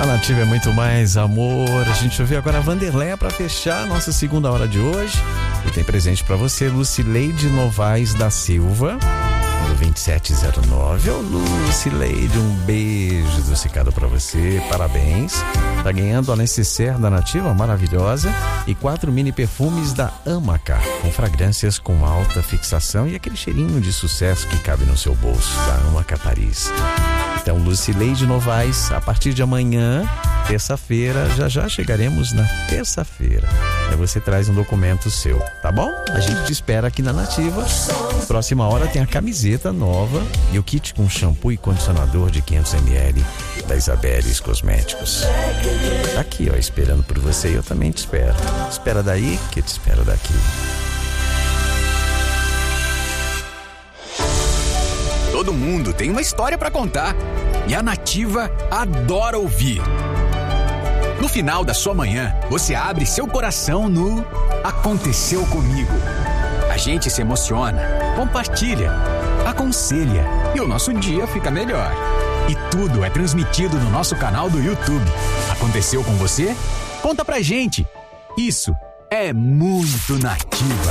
Nativa é muito mais amor. A gente ouviu agora a Vanderleia para fechar a nossa segunda hora de hoje. E tem presente para você, Lucileide Novaes da Silva, do 2709. Ô Lucileide, um beijo adocicado para você, parabéns. Tá ganhando a necessaire da Nativa, maravilhosa, e 4 mini perfumes da Amaca, com fragrâncias com alta fixação e aquele cheirinho de sucesso que cabe no seu bolso, da Amaca Paris. Então, Lucileide Novaes, a partir de amanhã, terça-feira, já chegaremos na terça-feira. Aí você traz um documento seu, tá bom? A gente te espera aqui na Nativa. Próxima hora tem a camiseta nova e o kit com shampoo e condicionador de 500 ml da Isabeles Cosméticos. Tá aqui, ó, esperando por você e eu também te espero. Espera daí que eu te espero daqui. Todo mundo tem uma história pra contar e a Nativa adora ouvir. No final da sua manhã, você abre seu coração no Aconteceu Comigo. A gente se emociona, compartilha, aconselha e o nosso dia fica melhor. E tudo é transmitido no nosso canal do YouTube. Aconteceu com você? Conta pra gente. Isso é muito Nativa.